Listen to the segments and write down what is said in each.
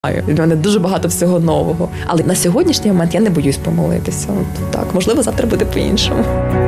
Від мене дуже багато всього нового. Але на сьогоднішній момент я не боюсь помилитися. От так, можливо, завтра буде по-іншому.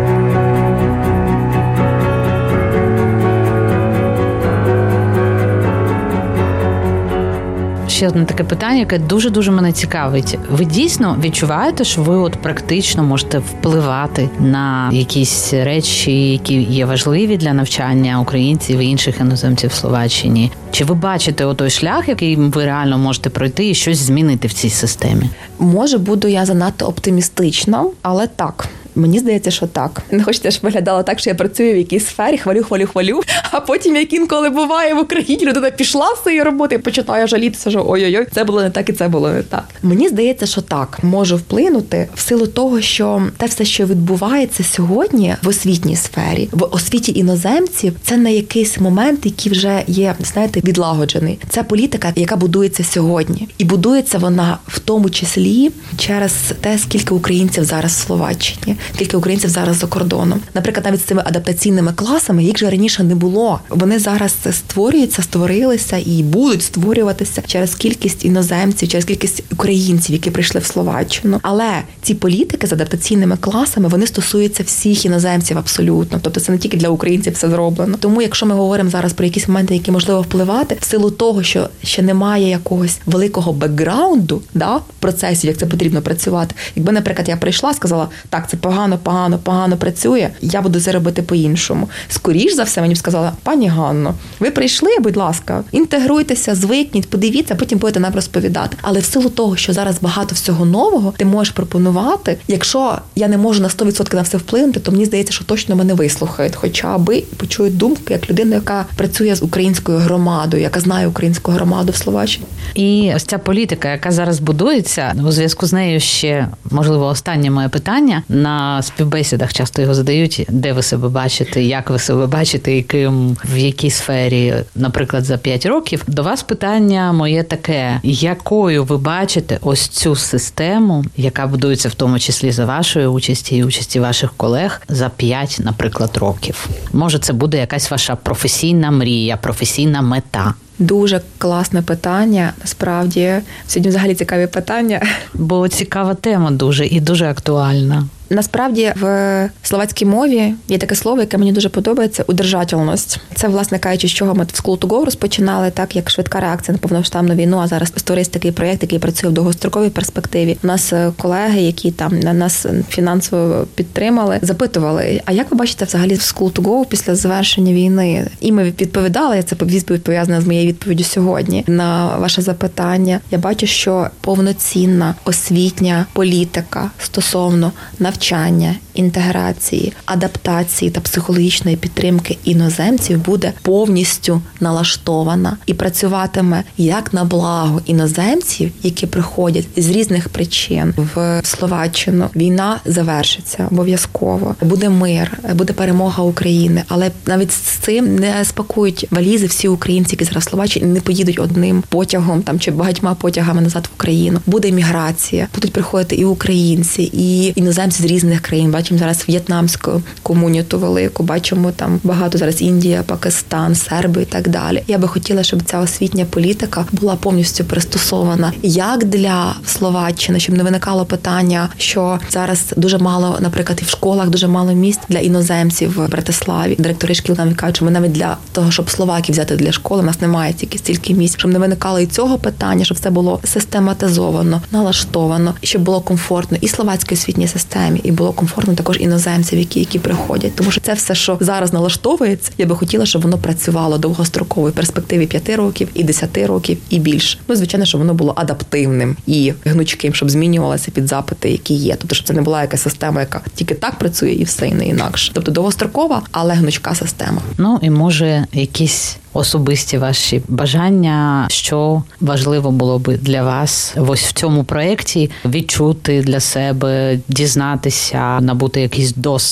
Ще одне таке питання, яке дуже-дуже мене цікавить. Ви дійсно відчуваєте, що ви от практично можете впливати на якісь речі, які є важливі для навчання українців і інших іноземців в Словаччині? Чи ви бачите отой шлях, який ви реально можете пройти і щось змінити в цій системі? Може, буду я занадто оптимістична, але так. Мені здається, що так. Не хочете, щоб виглядало так, що я працюю в якійсь сфері, хвалю, а потім, як інколи буває в Україні, людина пішла з цієї роботи і починає жалітися, що ой-ой-ой, це було не так і це було не так. Мені здається, що так. Можу вплинути в силу того, що те все, що відбувається сьогодні в освітній сфері, в освіті іноземців, це не якийсь момент, який вже є, знаєте, відлагоджений. Це політика, яка будується сьогодні. І будується вона в тому числі через те, скільки українців зараз в Словаччині. Скільки українців зараз за кордоном. Наприклад, навіть з цими адаптаційними класами, їх же раніше не було. Вони зараз створилися і будуть створюватися через кількість іноземців, через кількість українців, які прийшли в Словаччину. Але ці політики з адаптаційними класами, вони стосуються всіх іноземців абсолютно. Тобто це не тільки для українців все зроблено. Тому якщо ми говоримо зараз про якісь моменти, які можливо впливати, в силу того, що ще немає якогось великого бекграунду, в процесі, як це потрібно працювати. Якби, наприклад, я прийшла, сказала, так, це погано працює, я буду це робити по-іншому. Скоріш за все, мені б сказала, пані Ганно, ви прийшли, будь ласка, інтегруйтеся, звикніть, подивіться, потім будете нам розповідати. Але в силу того, що зараз багато всього нового, ти можеш пропонувати. Якщо я не можу на 100% на все вплинути, то мені здається, що точно мене вислухають, хоча би почують думки, як людина, яка працює з українською громадою, яка знає українську громаду в Словаччині. І ось ця політика, яка зараз будується, у зв'язку з нею ще, можливо, останнє моє питання. На співбесідах часто його задають, де ви себе бачите, як ви себе бачите, яким, в якій сфері, наприклад, за 5 років. До вас питання моє таке, якою ви бачите ось цю систему, яка будується в тому числі за вашої участі і участі ваших колег за 5, наприклад, років? Може, це буде якась ваша професійна мрія, професійна мета? Дуже класне питання. Насправді, сьогодні взагалі цікаві питання. Бо цікава тема дуже і дуже актуальна. Насправді, в словацькій мові є таке слово, яке мені дуже подобається – удержательність. Це, власне кажучи, з чого ми в School to Go розпочинали, так, як швидка реакція на повномасштабну війну, а зараз створився такий проєкт, який працює в довгостроковій перспективі. У нас колеги, які там нас фінансово підтримали, запитували, а як ви бачите взагалі в School to Go після завершення війни? І ми відповідали, це відповідь пов'язана з моєю відповіддю сьогодні на ваше запитання. Я бачу, що повноцінна освітня політика стосовно навчання, інтеграції, адаптації та психологічної підтримки іноземців буде повністю налаштована і працюватиме як на благо іноземців, які приходять з різних причин в Словаччину. Війна завершиться обов'язково. Буде мир, буде перемога України. Але навіть з цим не спакують валізи всі українці, які зараз в Словаччині, не поїдуть одним потягом там чи багатьма потягами назад в Україну. Буде міграція. Будуть приходити і українці, і іноземці з різних країн. Бачимо зараз в'єтнамську комуніту велику, бачимо там багато зараз Індія, Пакистан, Серби і так далі. Я би хотіла, щоб ця освітня політика була повністю пристосована як для Словаччини, щоб не виникало питання, що зараз дуже мало, наприклад, і в школах дуже мало місць для іноземців в Братиславі. Директори шкіл нам кажуть, що ми навіть для того, щоб словаків взяти для школи, у нас немає стільки місць, щоб не виникало і цього питання, щоб все було систематизовано, налаштовано, і щоб було комфортно і словацькій освітній системі, і було комфортно також іноземців, які приходять. Тому що це все, що зараз налаштовується, я би хотіла, щоб воно працювало довгострокової перспективі 5 років, і 10 років, і більше. Ну, звичайно, щоб воно було адаптивним і гнучким, щоб змінювалося під запити, які є. Тобто, щоб це не була якась система, яка тільки так працює і все, і не інакше. Тобто довгострокова, але гнучка система. Ну, і може якісь особисті ваші бажання, що важливо було би для вас ось в цьому проєкті відчути для себе, дізнатися, набути якийсь досвід?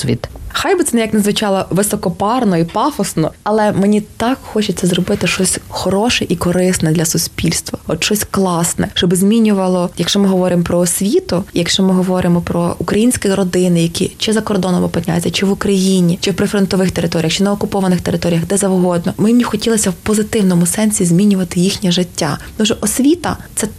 Хай би це ніяк не звучало високопарно і пафосно, але мені так хочеться зробити щось хороше і корисне для суспільства. От щось класне, щоб змінювало, якщо ми говоримо про освіту, якщо ми говоримо про українські родини, які чи за кордоном опиняються, чи в Україні, чи в прифронтових територіях, чи на окупованих територіях, де завгодно. Мені хотілося в позитивному сенсі змінювати їхнє життя. Тому що освіта – це